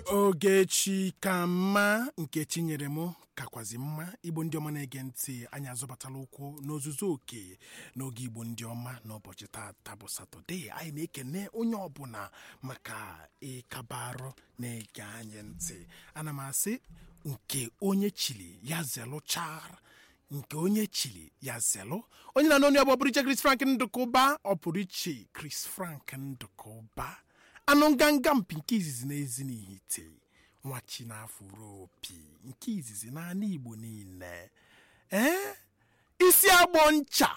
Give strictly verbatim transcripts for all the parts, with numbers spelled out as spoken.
Ogechi ka mma nke chinyere m kakwazi mma. Igbo ndị ọma na-ege ntị, anyị azọbatala ụkwụ n'ozuzu oke n'oge Igbo ndị ọma n'ụbọchị taata bụ Satọde. Anyị na-ekene onye ọbụla maka ịkabarụ na-ege anyị ntị. Ana m asị nke onye chili ya zelụ chara, nke onye chili ya zelụ. Onye na n'onye ọ bụrụ iche Chris Frank Ndụkụba, ọ pụrụ iche Chris Frank Ndụkụba. Anụ nganga mpi nke izizi n'ezi n'ihite nwachi n'afụrụ opi nke izizi n'ala Igbo niile. Ee, isi agbọ ncha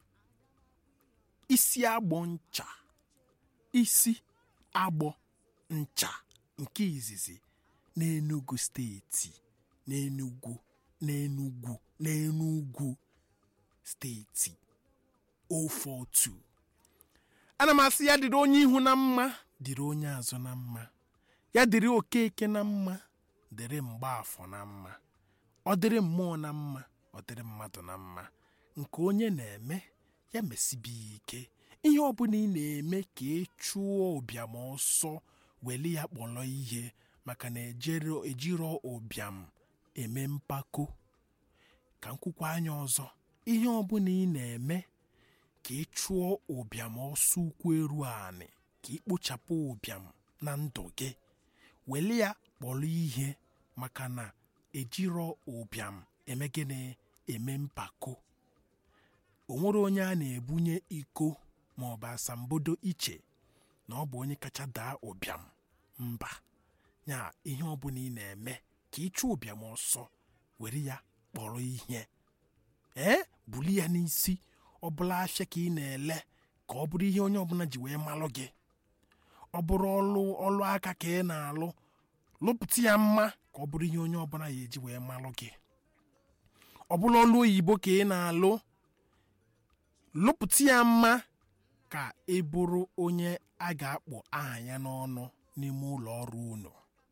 isi agbọ ncha isi agbọ ncha nke izizi n'Enugu steeti n'Enugu n'Enugu n'Enugu steeti o four two. Ana m asị ya dịrị onye ihu na mma, dịrị onye azụ na mma, ya dịrị Okeke na mma, dịrị Mgbaafọ na mma, ọ dịrị mmụọ na mma, ọ dịrị mmadụ na mma. Nke onye na-eme ya mesibi ike. Ihe ọbụla ị na-eme ka ị chụọ ụbịam ọsọ, weli ya kpọrọ ihe, maka na ejiro ejiro ụbịam eme mpako. Ka nkwukwa anya ọzọ, ihe ọbụla ị na-eme ka ị chụọ ụbịam ọsọ ukwu eru anị, ka ị kpochapụ ụbịam na ndụ gị, weli ya kpọrọ ihe, maka na ejiro ụbịam eme gịnị eme mpako. O nwere onye a na-ebunye iko ma ọ bụ asambodo iche na ọ bụ onye kacha daa ụbịam. Mba, ya ihe ọbụla ị na-eme ka ị chụọ ụbịam ọsọ, were ya kpọrọ ihe, ee buli ya n'isi. Ọ bụla afịa ka ị na-ele, ka ọ bụrụ ihe onye ọbụla ji wee malụ gị. Ọ bụrụ ọlụ ọlụ aka ka ị na-alụ, lụpụta ya mma ka ọ bụrụ ihe onye ọbụla ya eji wee malụ gị. Ọ bụrụ ọlụ oyibo ka ị na-alụ, lụpụta ya mma ka ị bụrụ onye a ga-akpọ aha ya n'ọnụ n'ime ụlọ ọrụ unu.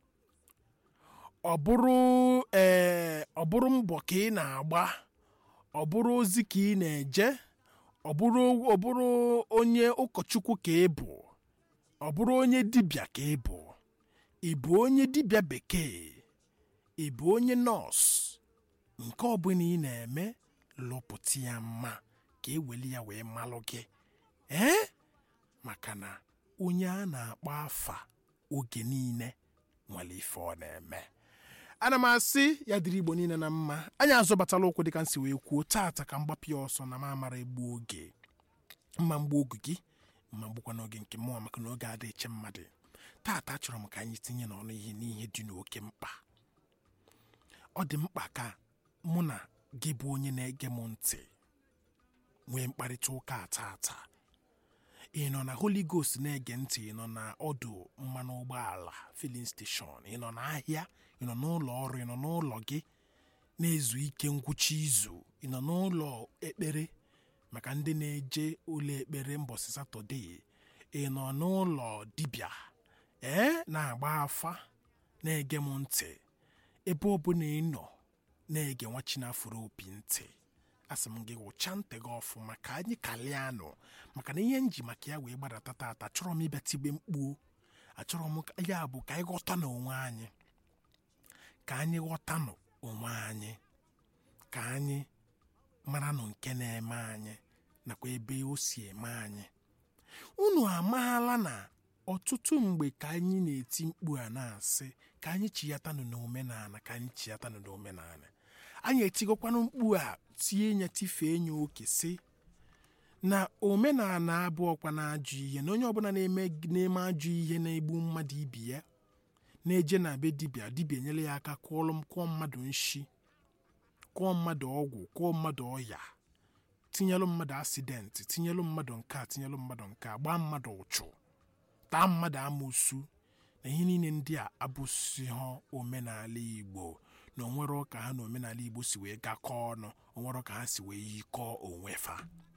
Ọ bụrụ ee ọ bụrụ mbọ ka ị na-agba, ọ bụrụ ozi ka ị na-eje, ọ bụrụ ọ bụrụ onye ụkọchukwu ka ị bụ, ọ bụrụ onye dibịa ka ị bụ, ị bụ onye dibịa bekee, ị bụ onye nọọsụ, nke ọbụla ị na-eme, lụpụta ya mma ka eweli ya wee malụ gị. Ee, maka na onye a na-akpọ afa oge niile nwere ife ọ na-eme. Ana m asị ya dịrị Igbo niile na mma. Anyị azọbatala ụkwụ dịka nsi wee kwuo taata ka mgbapụ ya ọsọ na mamara egbu oge. Mma mgbe oge gị, mma mgbukwa n'oge nke mụnwa, maka na oge adịghị eche mmadụ. Taata achọrọ m ka anyị tinye n'ọnụ ihe n'ihe dị n'oke mkpa. Ọ dị mkpa ka mụ na gị bụ onye na-ege m ntị nwee mkparịta ụka taata. Ị nọ na Holy Ghost na-ege ntị, ị nọ na ọdụ mmanụ ụgbọala filling station, ị nọ n'ahịa, ị nọ n'ụlọ ọrụ, ị nọ n'ụlọ gị na-ezu ike ngwụcha izu, ị nọ n'ụlọ ekpere maka ndị na-eje ụlọ ekpere mbọsị Satọde, ị nọ n'ụlọ dibịa ee na-agba afa na-ege m ntị. Ebe ọbụla ị nọ na-ege nwa Chinafụrụ opi ntị, asị m gị wụcha ntị gị ọfụma ka anyị kalịa anụ, maka na ihe nji maka ya wee gbadata tata. Achọrọ m ịbịa tigbe mkpu, achọrọ m ya bụ ka anyị ghọta n'onwe anyị, ka anyị ghọta n'onwe anyị, ka anyị mara nụ nke na-eme anyị nakwa ebe o si eme anyị. Unu amaala na ọtụtụ mgbe ka anyị na-eti mkpu a na-asị ka anyị chiyatanụ n'omenala, ka anyị chiyatanụ n'omenala, anyị etigokwanụ mkpu a tie nya tifee nya oke sị na omenala abụọkwa na-ajụ ihe, na onye ọbụla na-eme na-eme ajụ ihe na-egbu mmadụ ibi ya, na-eje na be dibịa, dibịa enyere ya aka kụọlụ m kụọ mmadụ nshi, kụọ mmadụ ọgwụ, kụọ mmadụ ọya, tinyelụ mmadụ asidenti, tinyelụ mmadụ nke a, tinyelụ mmadụ nke a, gbaa mmadụ ụchụ, taa mmadụ amoosu, na ihe niile ndị a abụsịghị omenala Igbo. Na onwere ka ha na omenala Igbo si wee gakọọ ọnụ, onwere ka ha si wee yikọọ onwe fa.